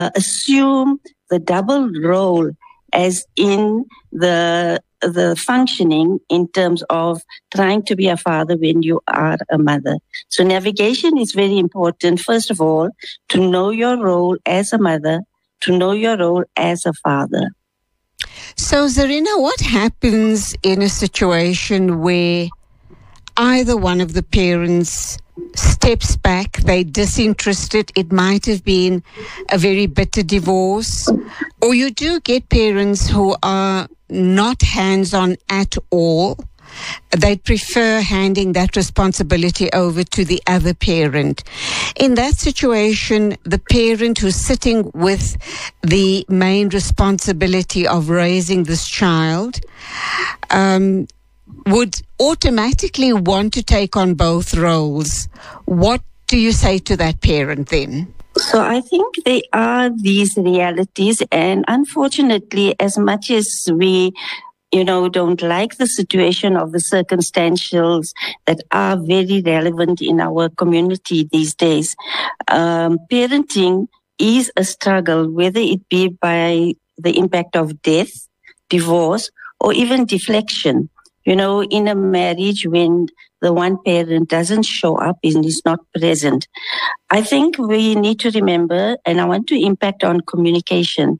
assume the double role as in the functioning in terms of trying to be a father when you are a mother. So navigation is very important, first of all, to know your role as a mother, to know your role as a father. So, Zarina, what happens in a situation where either one of the parents steps back, they're disinterested, it might have been a very bitter divorce, or you do get parents who are not hands-on at all, they prefer handing that responsibility over to the other parent. In that situation, the parent who's sitting with the main responsibility of raising this child would automatically want to take on both roles. What do you say to that parent then? So I think there are these realities, and unfortunately, as much as we don't like the situation of the circumstantials that are very relevant in our community these days, parenting is a struggle, whether it be by the impact of death, divorce, or even deflection. In a marriage when the one parent doesn't show up and is not present. I think we need to remember, and I want to impact on communication.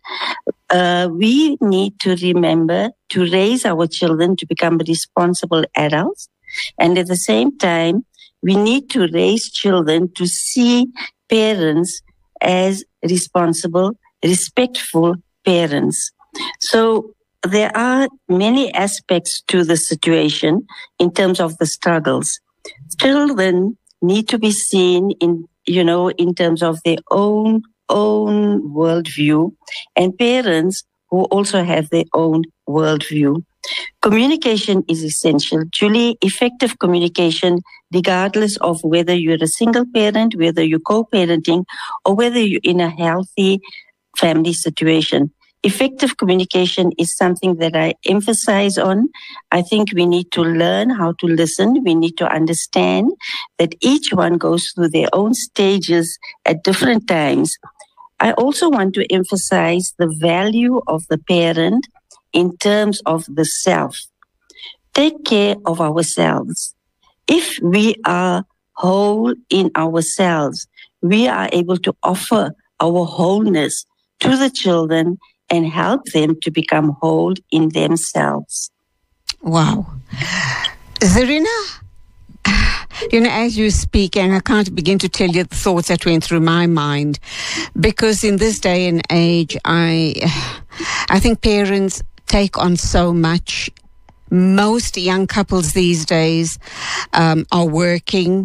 We need to remember to raise our children to become responsible adults. And at the same time, we need to raise children to see parents as responsible, respectful parents. So there are many aspects to the situation in terms of the struggles. Children need to be seen in terms of their own worldview, and parents who also have their own worldview. Communication is essential. Truly effective communication, regardless of whether you're a single parent, whether you're co-parenting, or whether you're in a healthy family situation. Effective communication is something that I emphasize on. I think we need to learn how to listen. We need to understand that each one goes through their own stages at different times. I also want to emphasize the value of the parent in terms of the self. Take care of ourselves. If we are whole in ourselves, we are able to offer our wholeness to the children and help them to become whole in themselves. Wow. Zarina, as you speak, and I can't begin to tell you the thoughts that went through my mind, because in this day and age, I think parents take on so much. Most young couples these days are working.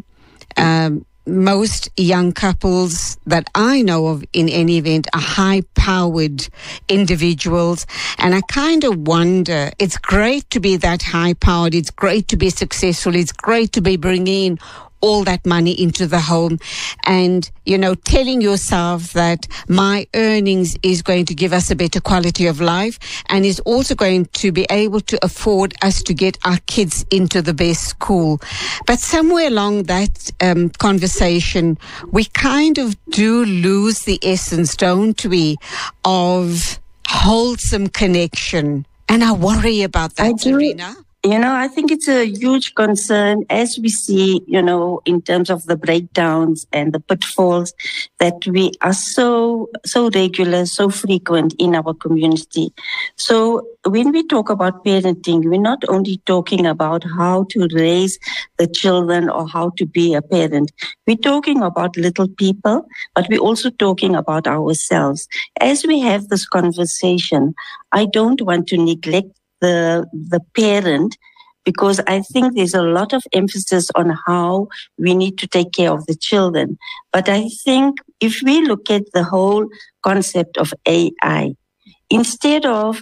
Most young couples that I know of in any event are high-powered individuals. And I kind of wonder, it's great to be that high-powered. It's great to be successful. It's great to be bringing in all that money into the home and, telling yourself that my earnings is going to give us a better quality of life and is also going to be able to afford us to get our kids into the best school. But somewhere along that conversation, we kind of do lose the essence, don't we, of wholesome connection. And I worry about that, Zarina. I think it's a huge concern as we see, in terms of the breakdowns and the pitfalls that we are so regular, so frequent in our community. So when we talk about parenting, we're not only talking about how to raise the children or how to be a parent. We're talking about little people, but we're also talking about ourselves. As we have this conversation, I don't want to neglect the parent, because I think there's a lot of emphasis on how we need to take care of the children. But I think if we look at the whole concept of AI, instead of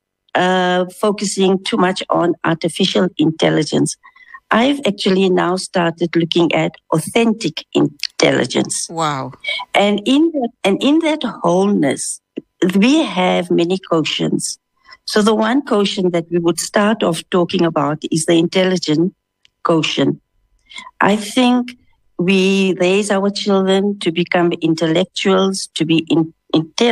focusing too much on artificial intelligence, I've actually now started looking at authentic intelligence. Wow. And in that wholeness, we have many quotients. So the one quotient that we would start off talking about is the intelligent quotient. I think we raise our children to become intellectuals, to be entails